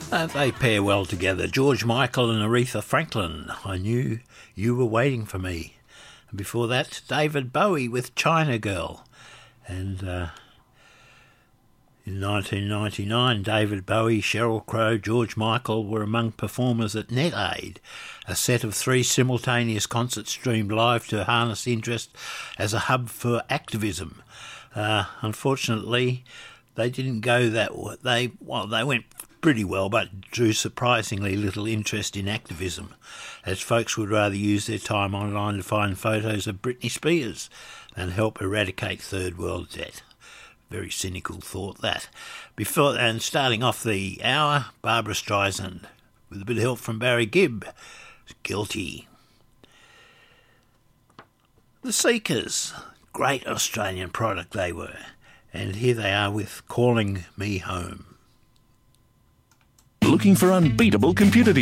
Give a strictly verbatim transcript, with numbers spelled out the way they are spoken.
Uh, they pair well together. George Michael and Aretha Franklin. I knew you were waiting for me. And before that, David Bowie with China Girl. And uh, in nineteen ninety-nine, David Bowie, Sheryl Crow, George Michael were among performers at NetAid, a set of three simultaneous concerts streamed live to harness interest as a hub for activism. Uh, unfortunately, they didn't go that way. They, well, they went pretty well, but drew surprisingly little interest in activism, as folks would rather use their time online to find photos of Britney Spears than help eradicate third world debt. Very cynical thought, that. Before and starting off the hour, Barbara Streisand, with a bit of help from Barry Gibb, Guilty. The Seekers, great Australian product they were, and here they are with Calling Me Home. Looking for unbeatable computer